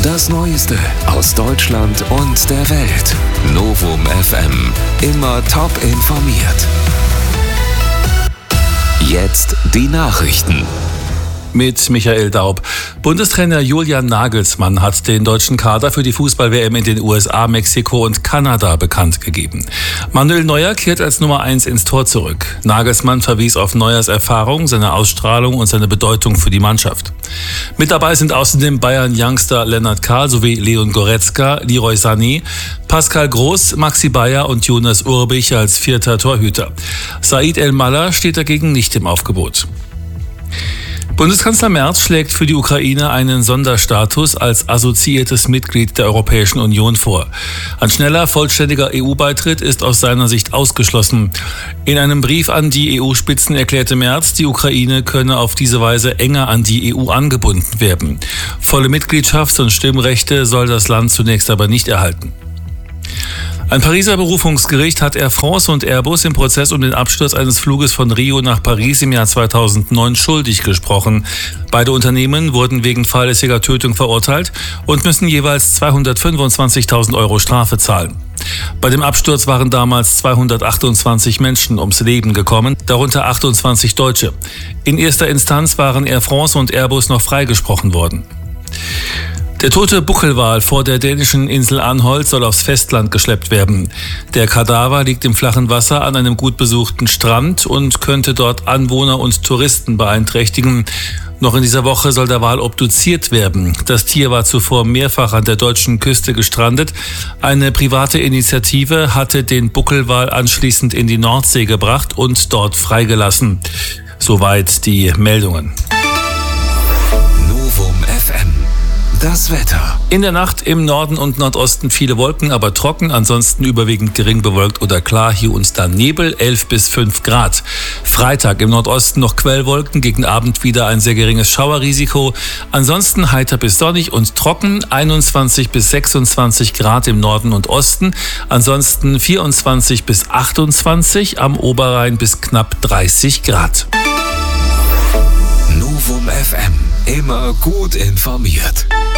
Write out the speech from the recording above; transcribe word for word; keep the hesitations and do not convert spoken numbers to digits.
Das Neueste aus Deutschland und der Welt. Novum F M. Immer top informiert. Jetzt die Nachrichten. Mit Michael Daub. Bundestrainer Julian Nagelsmann hat den deutschen Kader für die Fußball-W M in den U S A, Mexiko und Kanada bekannt gegeben. Manuel Neuer kehrt als Nummer eins ins Tor zurück. Nagelsmann verwies auf Neuers Erfahrung, seine Ausstrahlung und seine Bedeutung für die Mannschaft. Mit dabei sind außerdem Bayern-Youngster Lennart Kahl sowie Leon Goretzka, Leroy Sané, Pascal Groß, Maxi Bayer und Jonas Urbich als vierter Torhüter. Said El-Mallah steht dagegen nicht im Aufgebot. Bundeskanzler Merz schlägt für die Ukraine einen Sonderstatus als assoziiertes Mitglied der Europäischen Union vor. Ein schneller, vollständiger E U-Beitritt ist aus seiner Sicht ausgeschlossen. In einem Brief an die E U-Spitzen erklärte Merz, die Ukraine könne auf diese Weise enger an die E U angebunden werden. Volle Mitgliedschafts- und Stimmrechte soll das Land zunächst aber nicht erhalten. Ein Pariser Berufungsgericht hat Air France und Airbus im Prozess um den Absturz eines Fluges von Rio nach Paris im Jahr zweitausendneun schuldig gesprochen. Beide Unternehmen wurden wegen fahrlässiger Tötung verurteilt und müssen jeweils zweihundertfünfundzwanzigtausend Euro Strafe zahlen. Bei dem Absturz waren damals zweihundertachtundzwanzig Menschen ums Leben gekommen, darunter achtundzwanzig Deutsche. In erster Instanz waren Air France und Airbus noch freigesprochen worden. Der tote Buckelwal vor der dänischen Insel Anholt soll aufs Festland geschleppt werden. Der Kadaver liegt im flachen Wasser an einem gut besuchten Strand und könnte dort Anwohner und Touristen beeinträchtigen. Noch in dieser Woche soll der Wal obduziert werden. Das Tier war zuvor mehrfach an der deutschen Küste gestrandet. Eine private Initiative hatte den Buckelwal anschließend in die Nordsee gebracht und dort freigelassen. Soweit die Meldungen. Novum F M. Das Wetter. In der Nacht im Norden und Nordosten viele Wolken, aber trocken, ansonsten überwiegend gering bewölkt oder klar, hier und da Nebel, elf bis fünf Grad. Freitag im Nordosten noch Quellwolken, gegen Abend wieder ein sehr geringes Schauerrisiko. Ansonsten heiter bis sonnig und trocken, einundzwanzig bis sechsundzwanzig Grad im Norden und Osten. Ansonsten vierundzwanzig bis achtundzwanzig, am Oberrhein bis knapp dreißig Grad. Novum F M. Immer gut informiert.